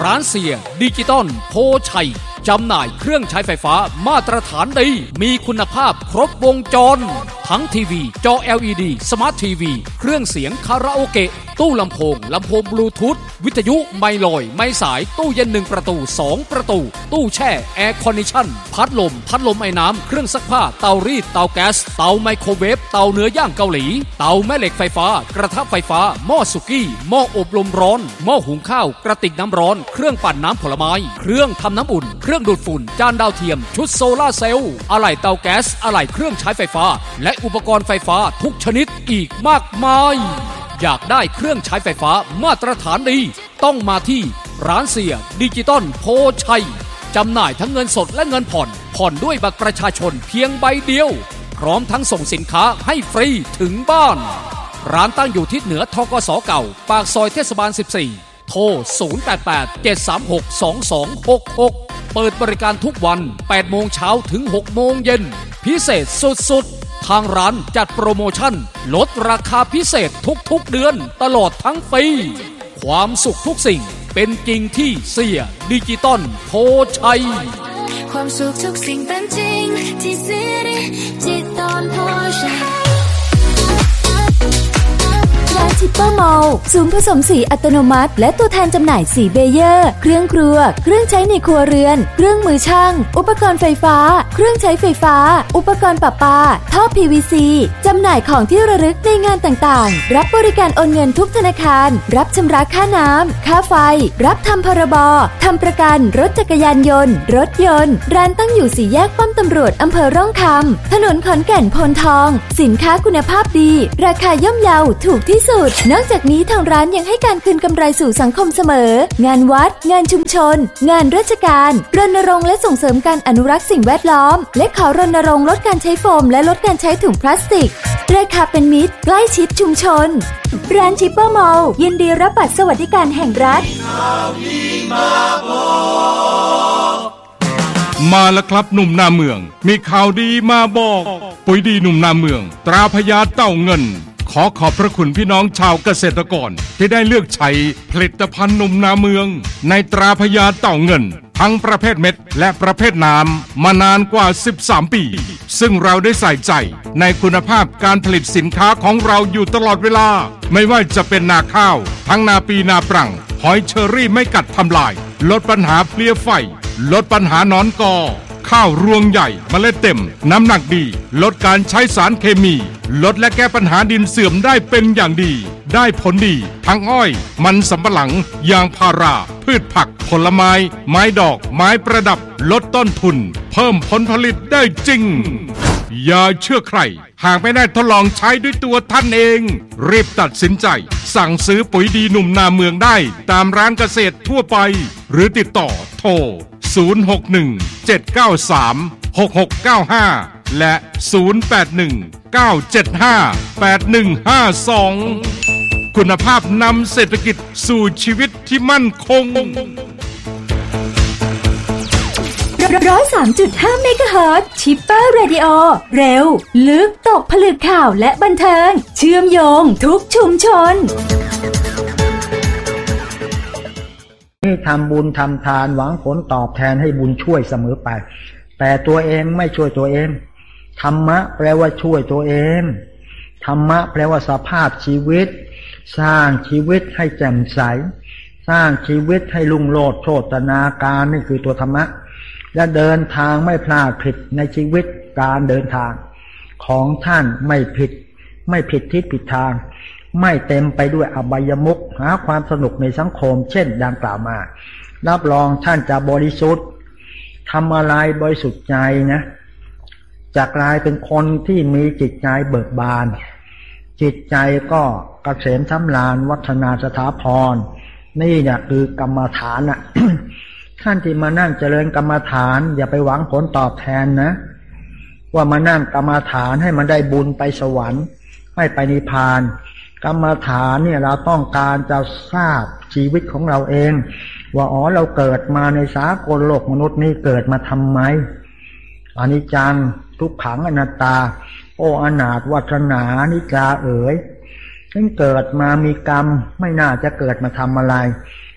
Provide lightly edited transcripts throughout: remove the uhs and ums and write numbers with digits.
ร้านเสียดิจิตอลโพชัยจำหน่ายเครื่องใช้ไฟฟ้ามาตรฐานดีมีคุณภาพครบวงจรทั้งทีวีจอ LED สมาร์ททีวีเครื่องเสียงคาราโอเกะตู้ลำโพงบลูทูธวิทยุไมลอยไม้สายตู้เย็น1ประตู2ประตูตู้แช่แอร์คอนดิชั่นพัดลมไอ้น้ำเครื่องซักผ้าเตารีดเตาแก๊สเตาไมโครเวฟเตาเนื้อย่างเกาหลีเตาแม่เหล็กไฟฟ้ากระทะไฟฟ้าหม้อสุกี้หม้ออบลมร้อนหม้อหุงข้าวกระติกน้ำร้อนเครื่องปั่นน้ำผลไม้เครื่องทำน้ำอุ่นเครื่องดูดฝุ่นจานดาวเทียมชุดโซล่าเซลล์อะไหล่เตาแก๊สอะไหล่เครื่องใช้ไฟฟ้าและอุปกรณ์ไฟฟ้าทุกชนิดอีกมากมายอยากได้เครื่องใช้ไฟฟ้ามาตรฐานดีต้องมาที่ร้านเสียดิจิตอลโพชัยจำหน่ายทั้งเงินสดและเงินผ่อนด้วยบัตรประชาชนเพียงใบเดียวพร้อมทั้งส่งสินค้าให้ฟรีถึงบ้านร้านตั้งอยู่ทิศเหนือธกสเก่าปากซอยเทศบาล14โทร0887362266เปิดบริการทุกวัน8โมงเช้าถึง6โมงเย็นพิเศษสุดๆทางร้านจัดโปรโมชั่นลดราคาพิเศษทุกๆเดือนตลอดทั้งปีความสุขทุกสิ่งเป็นจริงที่เสียดิจิตอลโพชัยความสุขทุกสิ่งเป็นจริงที่เสียดิจิตอลโพชัยร้านชิปเปอร์มอลล์ศูนย์ผสมสีอัตโนมัติและตัวแทนจำหน่ายสีเบเยอร์เครื่องครัวเครื่องใช้ในครัวเรือนเครื่องมือช่างอุปกรณ์ไฟฟ้าเครื่องใช้ไฟฟ้าอุปกรณ์ประปาท่อ PVC จำหน่ายของที่ระลึกในงานต่างๆรับบริการโอนเงินทุกธนาคารรับชำระค่าน้ำค่าไฟรับทำพรบทำประกันรถจักรยานยนต์รถยนต์ร้านตั้งอยู่4แยกป้อมตำรวจอำเภอร่องคำถนนขอนแก่นโพนทองสินค้าคุณภาพดีราคาย่อมเยาถูกที่สุดนอกจากนี้ทางร้านยังให้การคืนกำไรสู่สังคมเสมองานวัดงานชุมชนงานราชการรณรงค์และส่งเสริมการอนุรักษ์สิ่งแวดล้อมและขอรณรงค์ลดการใช้โฟมและลดการใช้ถุงพลาสติกราคาเป็นมิตรใกล้ชิดชุมชนร้านชิปเปอร์มอลล์ยินดีรับบัตรสวัสดิการแห่งรัฐมาแล้วครับหนุ่มนาเมืองมีข่าวดีมาบอกปุ๋ยดีหนุ่มนาเมืองตราพญาเต่าเงินขอขอบพระคุณพี่น้องชาวเกษตรกรที่ได้เลือกใช้ผลิตภัณฑ์หนุ่มนาเมืองในตราพญาเต่าเงินทั้งประเภทเม็ดและประเภทน้ำมานานกว่า13ปีซึ่งเราได้ใส่ใจในคุณภาพการผลิตสินค้าของเราอยู่ตลอดเวลาไม่ว่าจะเป็นนาข้าวทั้งนาปีนาปรังหอยเชอรี่ไม่กัดทำลายลดปัญหาเพลี้ยไฟลดปัญหาหนอนกอข้าวรวงใหญ่เมล็ดเต็มน้ำหนักดีลดการใช้สารเคมีลดและแก้ปัญหาดินเสื่อมได้เป็นอย่างดีได้ผลดีทั้งอ้อยมันสำปะหลังยางพาราพืชผักผลไม้ไม้ดอกไม้ประดับลดต้นทุนเพิ่มผลผลิตได้จริงอย่าเชื่อใครหากไม่ได้ทดลองใช้ด้วยตัวท่านเองรีบตัดสินใจสั่งซื้อปุ๋ยดีหนุ่มนาเมืองได้ตามร้านเกษตรทั่วไปหรือติดต่อโทร061-793-6695 และ 081-975-8152 คุณภาพนำเศรษฐกิจสู่ชีวิตที่มั่นคง 103.5 เมกะเฮิรตซ์ชิปเปอร์เรดิโอเร็วลึกตกผลึกข่าวและบันเทิงเชื่อมโยงทุกชุมชนนี่ทำบุญทำทานหวังผลตอบแทนให้บุญช่วยเสมอไปแต่ตัวเองไม่ช่วยตัวเองธรรมะแปลว่าช่วยตัวเองธรรมะแปลว่าสภาพชีวิตสร้างชีวิตให้แจ่มใสสร้างชีวิตให้รุ่งโรจน์โชตินาการนี่คือตัวธรรมะและเดินทางไม่พลาดผิดในชีวิตการเดินทางของท่านไม่ผิดทิศผิดทางไม่เต็มไปด้วยอบายมุขหาความสนุกในสังคมเช่นดังกล่าวมารับรองท่านจะบริสุทธิ์ทำอะไรบริสุทธิ์ใจนะจะกลายเป็นคนที่มีจิตใจเบิกบานจิตใจก็เกษมสำราญวัฒนาสถาพรนี่เนี่ยคือกรรมฐานน่ะ ท่านที่มานั่งเจริญกรรมฐานอย่าไปหวังผลตอบแทนนะว่ามานั่งกรรมฐานให้มันได้บุญไปสวรรค์ให้ไปนิพพานกรรมฐานเนี่ยเราต้องการจะทราบชีวิตของเราเองว่าอ๋อเราเกิดมาในสากลโลกมนุษย์นี้เกิดมาทำไมอนิจจังทุกขังอนัตตาโอ้อนาถวัฏนานิจจาเอ๋ยฉันเกิดมามีกรรมไม่น่าจะเกิดมาทำอะไร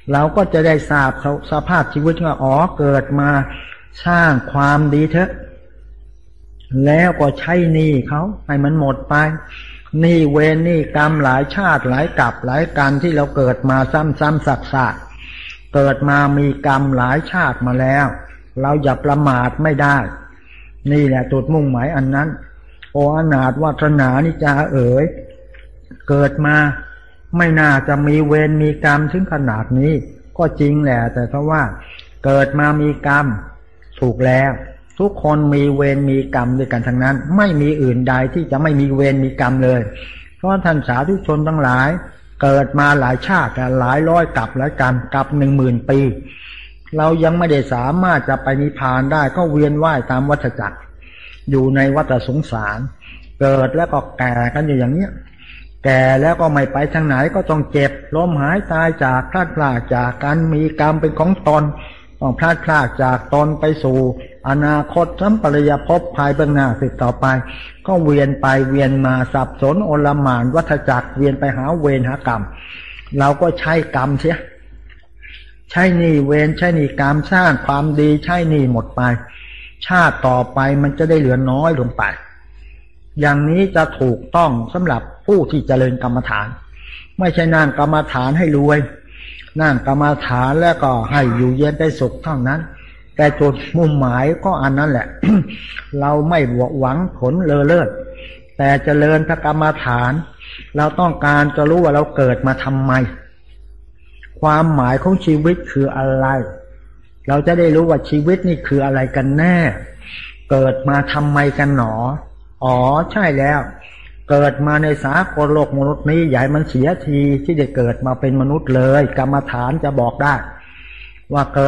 เราก็จะได้ทราบสภาพชีวิตว่าอ๋อเกิดมาสร้างความดีเถอะแล้วก็ใช้หนี้เขาให้มันหมดไปหนี้เวรหนี้กรรมหลายชาติหลายกับหลายกันที่เราเกิดมาซ้ำๆซักๆเกิดมามีกรรมหลายชาติมาแล้วเราอย่าประมาทไม่ได้นี่แหละจุดมุ่งหมายอันนั้นโออนาถวาสนานิจาเอ๋ยเกิดมาไม่น่าจะมีเวรมีกรรมถึงขนาดนี้ก็จริงแหละแต่เพราะว่าเกิดมามีกรรมถูกแล้วทุกคนมีเวรมีกรรมด้วยกันทั้งนั้นไม่มีอื่นใดที่จะไม่มีเวรมีกรรมเลยเพราะท่านสาธุชนทั้งหลายเกิดมาหลายชาติหลายร้อยกับหลายกันกับ10,000 ปีเรายังไม่ได้สามารถจะไปนิพพานได้ก็เวียนว่ายตามวัฏจักรอยู่ในวัฏสงสารเกิดแล้วก็แก่กันอยู่อย่างเนี้ยแก่แล้วก็ไม่ไปทางไหนก็ต้องเจ็บล้มหายตายจากพลาดพลาดจากกันมีกรรมเป็นของตนต้องพลาดพลาดจากตนไปสู่อนาคตสัมปรายภพภายเบื้องหน้าสืบต่อไปก็เวียนไปเวียนมาสับสนโอลหม่านวัฏจักรเวียนไปหาเวรหากรรมเราก็ใช้กรรมเสียใช้หนี้เวรใช้หนี้กรรมสร้างความดีใช้หนี้หมดไปชาติต่อไปมันจะได้เหลือน้อยลงไปอย่างนี้จะถูกต้องสำหรับผู้ที่เจริญกรรมฐานไม่ใช่นั่งกรรมฐานให้รวยนั่งกรรมฐานแล้วก็ให้อยู่เย็นได้สุขเท่านั้นแต่จุดมุ่งหมายก็อันนั้นแหละ เราไม่หวังผลเลอเลิศแต่เจริญพระกรรมฐานเราต้องการจะรู้ว่าเราเกิดมาทำไมความหมายของชีวิตคืออะไรเราจะได้รู้ว่าชีวิตนี่คืออะไรกันแน่เกิดมาทำไมกันหนออ๋อใช่แล้วเกิดมาในสากลโลกมนุษย์นี้ใหญ่มันเสียทีที่ได้เกิดมาเป็นมนุษย์เลยกรรมฐานจะบอกได้ว่าเกิด